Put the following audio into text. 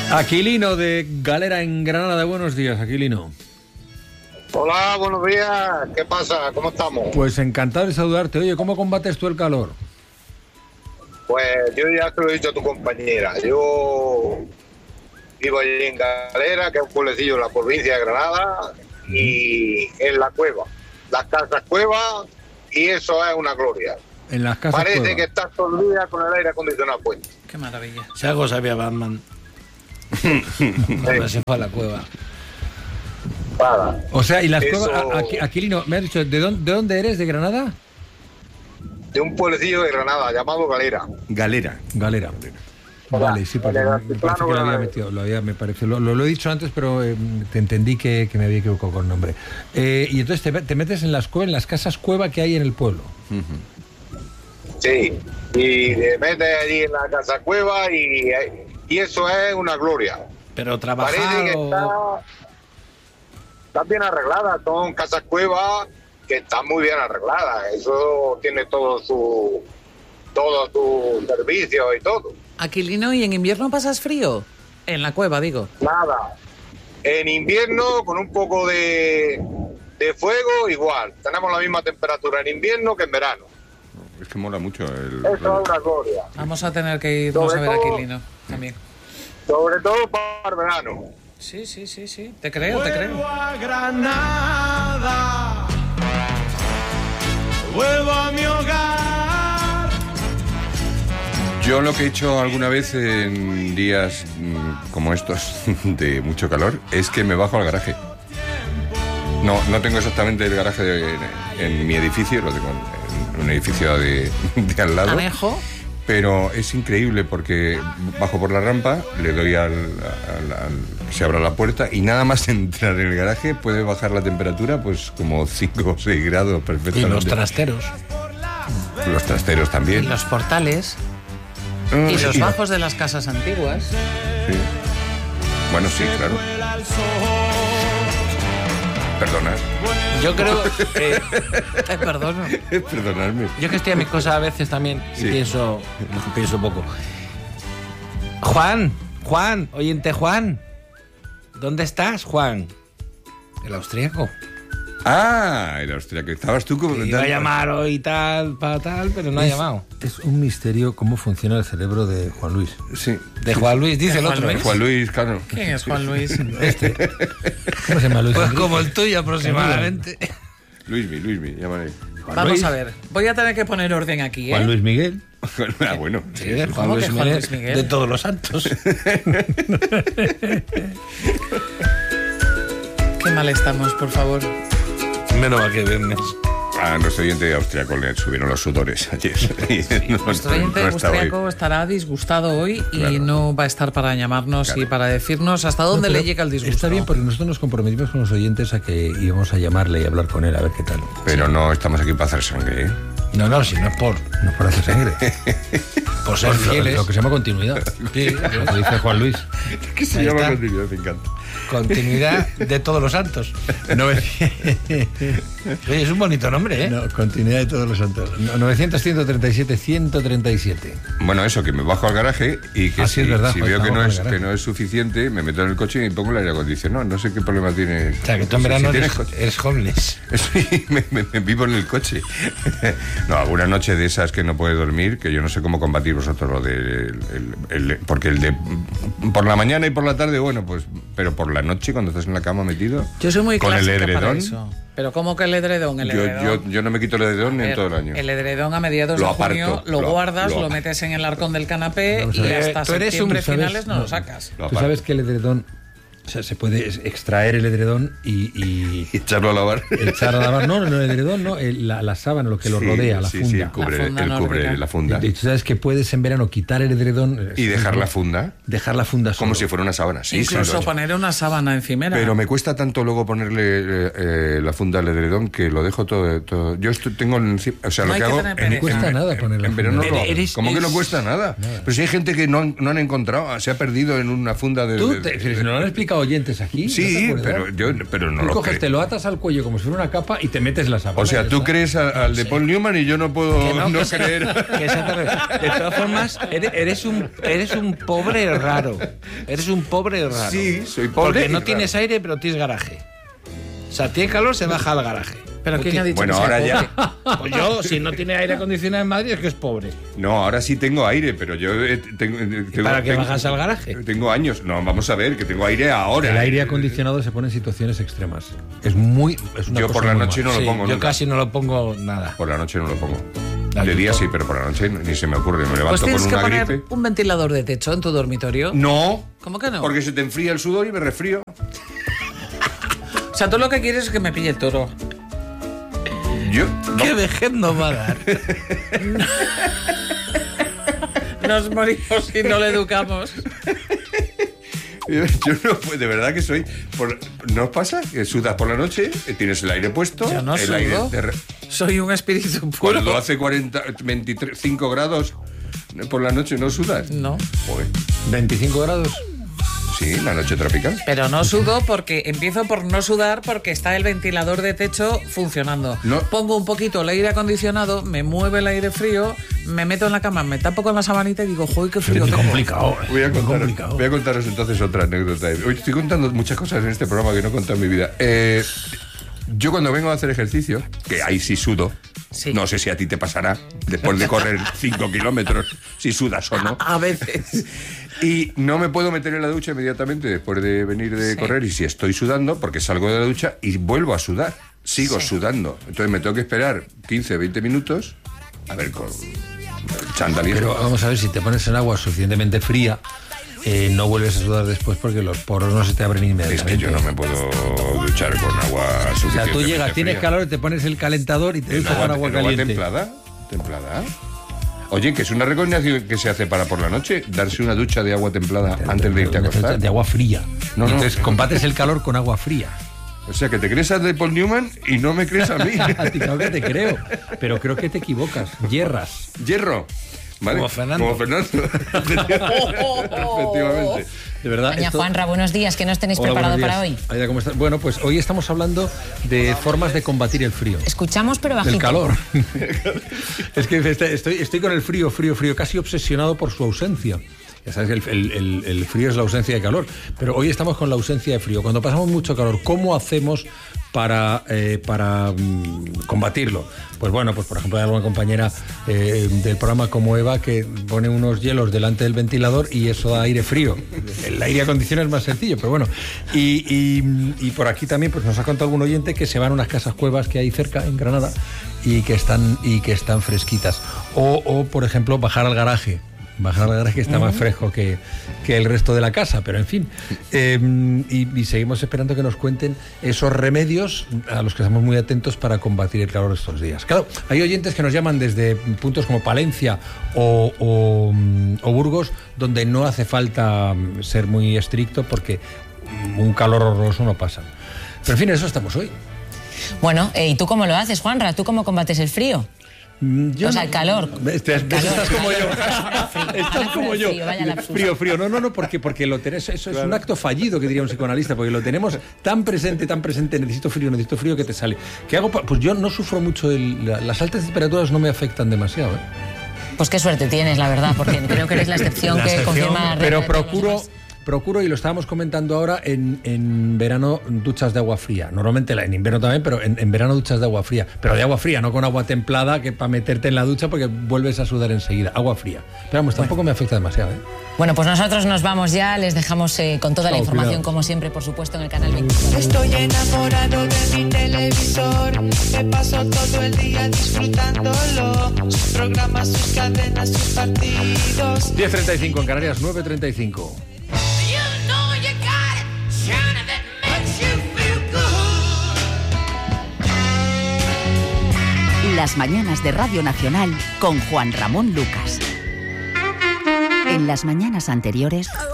Aquilino de Galera en Granada. Buenos días, Aquilino. Hola, buenos días. ¿Qué pasa? ¿Cómo estamos? Pues encantado de saludarte. Oye, ¿cómo combates tú el calor? Pues yo ya te lo he dicho a tu compañera. Yo vivo allí en Galera, que es un pueblecillo de la provincia de Granada, y en la cueva. Las casas cueva, y eso es una gloria. En las casas Parece cueva. que estás todo el día con el aire acondicionado puesto. Qué maravilla. Si algo sabía Batman. Se fue a la cueva. Nada. O sea, y las Eso- cuevas... Aquilino, me has dicho, ¿de dónde eres? ¿De Granada? De un pueblecillo de Granada llamado Galera. Galera. Galera. Vale, sí, porque Galera, me parece que lo había Granada. metido, me parece, lo he dicho antes, pero te entendí que me había equivocado con el nombre. Y entonces te metes en las cuevas, en las casas cueva que hay en el pueblo. Sí. Y te metes allí en la casa cueva y eso es una gloria. Pero Parece trabajar que o... está bien arreglada, son casas cuevas que están muy bien arregladas, eso tiene todo su servicio y todo. Aquilino, ¿y en invierno pasas frío? En la cueva, digo. Nada. En invierno, con un poco de fuego, igual. Tenemos la misma temperatura en invierno que en verano. Es que mola mucho el... Eso es una gloria. Vamos a tener que irnos a ver a Aquilino también. Sobre todo para el verano. Sí. Te creo. A Granada, vuelvo a mi hogar. Yo lo que he hecho alguna vez en días como estos de mucho calor es que me bajo al garaje. No tengo exactamente el garaje en mi edificio, lo tengo en un edificio de al lado. Anejo. Pero es increíble porque bajo por la rampa, le doy se abre la puerta y nada más entrar en el garaje puede bajar la temperatura pues como 5 o 6 grados Y perfectamente. los trasteros. Los trasteros Y también. los portales. Y los bajos de las casas antiguas. Sí. Bueno, sí, claro. Perdonad. Yo creo... Perdono. Perdonadme. Yo que estoy a mis cosas a veces también y Sí. pienso poco. Juan, oyente Juan. ¿Dónde estás, Juan? El austríaco. Ah, era hostia, que estabas tú como... Que iba a llamar hoy tal, pero no ha llamado. Es un misterio cómo funciona el cerebro de Juan Luis. Sí. De Juan Luis, dice el Juan otro. Luis? ¿eh? Juan Luis, claro. ¿Quién es Juan Luis? ¿Cómo se llama Luis? Pues Enrique? como el tuyo aproximadamente. Luismi, llámale. Vamos a ver. Voy a tener que poner orden aquí, ¿eh? Juan Luis Miguel. Ah, bueno. Sí, Juan ¿Cómo Luis que Juan Miguel, Luis Miguel? de todos los santos. Qué mal estamos, por favor. Menos mal que viernes. A nuestro oyente austriaco le subieron los sudores ayer. Nuestro oyente estaba hoy. austriaco estará disgustado hoy y Claro. no va a estar para llamarnos y para decirnos hasta dónde No, le pero llega el disgusto. Está bien porque nosotros nos comprometimos con los oyentes a que íbamos a llamarle y hablar con él a ver qué tal. Pero no estamos aquí para hacer sangre, ¿eh? No, si no es por No para hacer sangre. por ser fieles. Lo que se llama continuidad. Sí, Lo que dice Juan Luis. ¿Qué se Ahí llama está. continuidad? Me encanta. Continuidad de todos los santos. Oye, es un bonito nombre, ¿eh? No, continuidad de todos los santos. 900-137-137. Bueno, eso, que me bajo al garaje y que Ah, sí, es verdad, si joder, veo que estamos no, en el es, garaje. que no es suficiente, me meto en el coche y pongo el aire acondicionado. No sé qué problema tienes. O sea, que tú en No sé verano si tienes eres, coche. eres homeless. Sí, me vivo en el coche. No, alguna noche de esas que no puede dormir, que yo no sé cómo combatir vosotros lo de... porque el de... Por la mañana y por la tarde, bueno, pues... Pero por la noche, cuando estás en la cama metido... Yo soy muy con el clásica para edredón. eso. Pero ¿cómo que el edredón? El edredón. Yo no me quito el edredón A en ver, todo el año. El edredón a mediados Lo de aparto, junio lo lo- guardas, lo- lo metes en el arcón del canapé Vamos a y ver. hasta Tú eres septiembre un- ¿sabes? finales no No. lo sacas. Lo Tú aparto. sabes que el edredón, o sea, se puede extraer el edredón y Y echarlo a lavar. echar a lavar. No, el edredón, no, la sábana, lo que lo Sí, rodea, la sí, funda. Sí, el cubre, La funda el cubre nórdica. la funda. Y tú sabes que puedes en verano quitar el edredón Y dejar la funda dejar la funda como solo. si fuera una sábana. Sí, Incluso sí, poner una sábana encimera. Pero me cuesta tanto luego ponerle la funda al edredón que lo dejo todo. Yo tengo o sea, No lo hay que que hago tener en, pereza. No cuesta nada poner la en verano funda. lo hago. Eres- ¿Cómo que no es- cuesta nada? Pero si hay gente que no han encontrado, se ha perdido en una funda de... Tú, de- si no lo han explicado explicado oyentes aquí. Sí, ¿no te acuerdas? pero no Tú lo coges, creo. te lo atas al cuello como si fuera una capa y te metes la sábana. O sea, tú crees al de Paul Newman y yo no puedo Que no que creer. que de todas formas, eres un pobre raro. Eres un pobre raro. Sí, soy pobre Porque y no raro. tienes aire, pero tienes garaje. O sea, tiene calor, se baja al garaje. ¿Pero quién ha dicho Bueno, que sea ahora pobre? ya. Pues yo, si no tiene aire acondicionado en Madrid, es que es pobre. No, ahora sí tengo aire, pero yo tengo. ¿Para qué bajas al garaje? Tengo años. No, vamos a ver, que tengo aire ahora. El aire acondicionado se pone en situaciones extremas. Es una Yo cosa por la muy noche mala. no lo Sí, pongo yo nunca. casi no lo pongo nada. Por la noche no lo pongo. Ah, De yo día todo. sí, pero por la noche ni se me ocurre. Me Pues levanto tienes con que una poner gripe. un ventilador de techo en tu dormitorio. No. ¿Cómo que no? Porque se te enfría el sudor y me resfrío. O sea, tú lo que quieres es que me pille el toro. Yo. ¿Qué vejez nos va a dar? Nos morimos si no le educamos. Yo no puedo, de verdad que soy. ¿No os pasa? Que sudas por la noche, tienes el aire puesto. Yo no el sudo. aire Soy un espíritu puro. Cuando hace 25 grados por la noche, ¿no sudas? No. Joder. 25 grados. Sí, la noche tropical. Pero no sudo porque empiezo por no sudar porque está el ventilador de techo funcionando. No. Pongo un poquito el aire acondicionado, me mueve el aire frío, me meto en la cama, me tapo con la sabanita y digo, joder, qué frío Qué tengo. complicado. Qué complicado. Voy a contaros entonces otra anécdota. Hoy estoy contando muchas cosas en este programa que no he contado en mi vida. Yo cuando vengo a hacer ejercicio, que ahí sí sudo, Sí. no sé si a ti te pasará, después de correr 5 kilómetros, si sudas o no. A veces. Y no me puedo meter en la ducha inmediatamente después de venir de Sí. correr. Y si estoy sudando, porque salgo de la ducha y vuelvo a sudar. Sigo sudando. Entonces me tengo que esperar 15, 20 minutos. A ver, con chándal y Pero eso. vamos a ver, si te pones en agua suficientemente fría, no vuelves a sudar después porque los poros no se te abren Es inmediatamente. que yo no me puedo duchar con agua O sea, suficientemente tú llegas, tienes fría. calor, te pones el calentador y te ¿El duchas con agua el agua caliente. templada? Oye, que es una recomendación que se hace para por la noche, darse una ducha de agua templada antes de irte a acostar. De agua fría. No, no. Entonces combates el calor con agua fría. O sea, que te crees a de Paul Newman y no me crees a mí. A ti claro que te creo, pero creo que te equivocas. Hierras. Hierro. ¿Vale? Como Fernando. Como Fernando. Efectivamente. De verdad. Doña Juanra, buenos días. ¿Qué nos tenéis Hola, preparado buenos para días. hoy? Aida, ¿cómo estás? Bueno, pues hoy estamos hablando de formas de combatir el frío. Escuchamos, pero bajito. Del calor. Es que estoy con el frío, casi obsesionado por su ausencia. Ya sabes que el frío es la ausencia de calor, pero hoy estamos con la ausencia de frío. Cuando pasamos mucho calor, ¿cómo hacemos para combatirlo? Pues bueno, pues por ejemplo hay alguna compañera del programa como Eva que pone unos hielos delante del ventilador y eso da aire frío. El aire acondicionado es más sencillo, pero bueno. Y por aquí también pues nos ha contado algún oyente que se van a unas casas cuevas que hay cerca en Granada y que están fresquitas. O por ejemplo bajar al garaje. Bajar al garaje está más fresco que el resto de la casa, pero en fin. Y seguimos esperando que nos cuenten esos remedios a los que estamos muy atentos para combatir el calor estos días. Claro, hay oyentes que nos llaman desde puntos como Palencia o Burgos, donde no hace falta ser muy estricto porque un calor horroroso no pasa. Pero en fin, eso estamos hoy. Bueno, ¿y tú cómo lo haces, Juanra? ¿Tú cómo combates el frío? O sea, el calor. Estás como yo. Estás como yo. Vaya lapsus. Frío. No, porque lo tenés, eso es un acto fallido que diría un psicoanalista, porque lo tenemos tan presente, necesito frío que te sale. ¿Qué hago? Pues yo no sufro mucho, las altas temperaturas no me afectan demasiado. Pues qué suerte tienes, la verdad, porque creo que eres la excepción que confirma la regla Pero de todos los demás. procuro, y lo estábamos comentando ahora, en verano duchas de agua fría. Normalmente en invierno también, pero en verano duchas de agua fría. Pero de agua fría, no con agua templada, que para meterte en la ducha porque vuelves a sudar enseguida. Agua fría. Pero vamos, tampoco me afecta demasiado. Bueno, pues nosotros nos vamos ya, les dejamos con toda la Chao, información, cuidado. como siempre, por supuesto, en el canal 24. Estoy enamorado de mi televisor. Me paso todo el día disfrutándolo. Sus programas, sus cadenas, sus partidos. 10:35 en Canarias, 9:35. Las mañanas de Radio Nacional con Juan Ramón Lucas. En las mañanas anteriores...